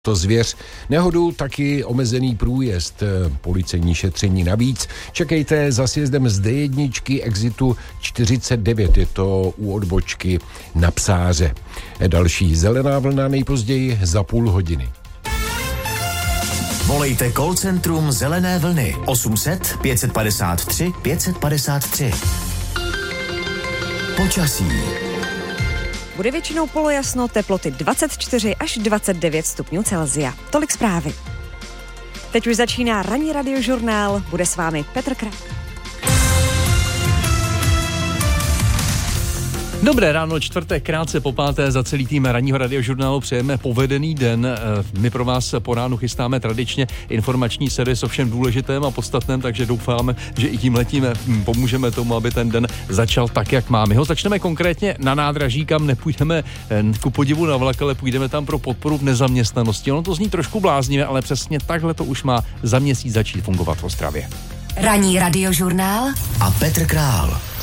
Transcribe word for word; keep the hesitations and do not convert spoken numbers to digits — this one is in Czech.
To zvěř. Nehodu taky omezený průjezd, policejní šetření navíc. Čekejte za sjezdem z D jedna exitu čtyřicet devět, je to u odbočky na Psáře. Další zelená vlna nejpozději za půl hodiny. Volejte call centrum Zelené vlny osm set pět padesát tři pět padesát tři. Počasí. Bude většinou polojasno, teploty dvacet čtyři až dvacet devět stupňů Celsia. Tolik zprávy. Teď už začíná ranní radiožurnál, bude s vámi Petr Král. Dobré ráno, čtvrtek, krátce po páté, za celý tým ranního radiožurnálu přejeme povedený den. My pro vás po ránu chystáme tradičně informační servis o všem důležitém a podstatném, takže doufáme, že i tímhletím pomůžeme tomu, aby ten den začal tak, jak má. My ho začneme konkrétně na nádraží, kam nepůjdeme ku podivu na vlak, ale půjdeme tam pro podporu v nezaměstnanosti. Ono to zní trošku bláznivě, ale přesně takhle to už má za měsíc začít fungovat v Ostravě. Ranní radiožurnál a Petr Král.